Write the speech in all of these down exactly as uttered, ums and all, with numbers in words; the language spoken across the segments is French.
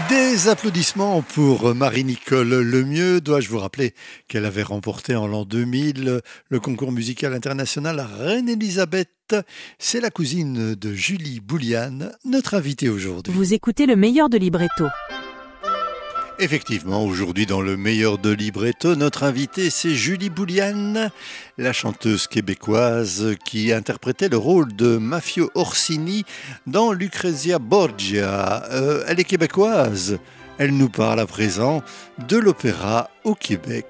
Des applaudissements pour Marie-Nicole Lemieux. Dois-je vous rappeler qu'elle avait remporté en l'an deux mille le concours musical international Reine-Élisabeth. C'est la cousine de Julie Bouliane, notre invitée aujourd'hui. Vous écoutez le meilleur de Libretto. Effectivement, aujourd'hui dans le meilleur de Libretto, notre invitée c'est Julie Bouliane, la chanteuse québécoise qui interprétait le rôle de Mafio Orsini dans Lucrezia Borgia. Euh, elle est québécoise, elle nous parle à présent de l'opéra au Québec.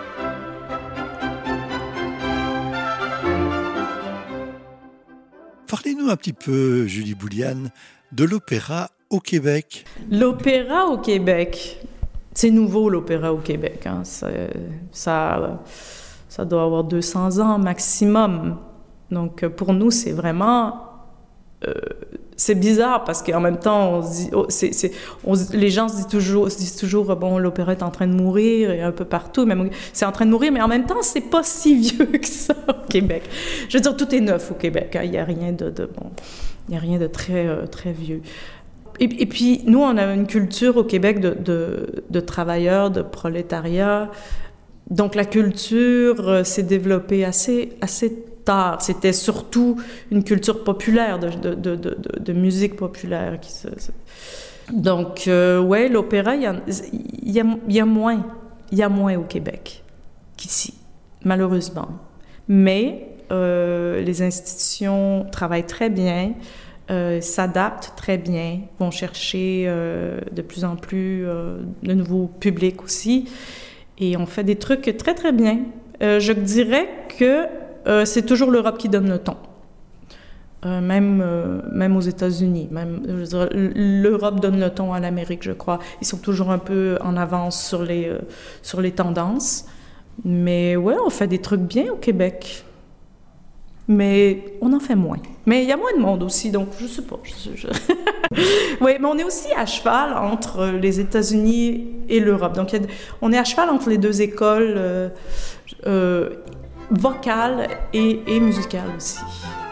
Parlez-nous un petit peu, Julie Bouliane, de l'opéra au Québec. L'opéra au Québec, c'est nouveau l'opéra au Québec. Hein. Ça, ça, ça doit avoir deux cents ans maximum. Donc pour nous, c'est vraiment... Euh, c'est bizarre parce qu'en même temps, on se dit, oh, c'est, c'est, on, les gens se disent toujours, se disent toujours bon, l'opéra est en train de mourir et un peu partout. Même, c'est en train de mourir, mais en même temps, c'est pas si vieux que ça au Québec. Je veux dire, tout est neuf au Québec. Hein. Il n'y a rien de, de bon, il n'y a rien de très, euh, très vieux. Et, et puis, nous, on a une culture au Québec de, de, de travailleurs, de prolétariat. Donc, la culture euh, s'est développée assez, assez tard. C'était surtout une culture populaire, de, de, de, de, de musique populaire. Qui se, se... Donc, euh, ouais, l'opéra, il y a, il y a, il y a moins. Il y a moins au Québec qu'ici, malheureusement. Mais euh, les institutions travaillent très bien. Euh, s'adaptent très bien, vont chercher euh, de plus en plus euh, de nouveaux publics aussi. Et on fait des trucs très, très bien. Euh, je dirais que euh, c'est toujours l'Europe qui donne le ton. Euh, même, euh, même aux États-Unis. Même, je veux dire, l'Europe donne le ton à l'Amérique, je crois. Ils sont toujours un peu en avance sur les, euh, sur les tendances. Mais ouais, on fait des trucs bien au Québec. Mais on en fait moins. Mais il y a moins de monde aussi, donc je sais pas. Je, je... oui, mais on est aussi à cheval entre les États-Unis et l'Europe. Donc, il y a, on est à cheval entre les deux écoles euh, euh, vocales et, et musicales aussi.